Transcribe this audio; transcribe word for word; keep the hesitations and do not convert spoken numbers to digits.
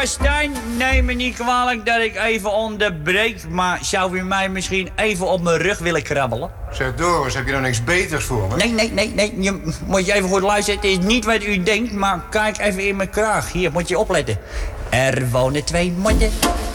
Stijn, neem me niet kwalijk dat ik even onderbreek... maar zou u mij misschien even op mijn rug willen krabbelen? Zeg, Doris, heb je nou niks beters voor me? Nee, nee, nee, nee. Je, moet je even goed luisteren. Het is niet wat u denkt, maar kijk even in mijn kraag. Hier, moet je opletten. Er wonen twee motten